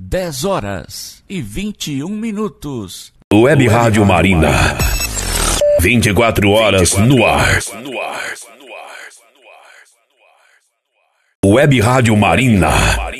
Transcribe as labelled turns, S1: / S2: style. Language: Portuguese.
S1: 10h21.
S2: Web Rádio Marina. 24 horas no ar. Web Rádio Marina.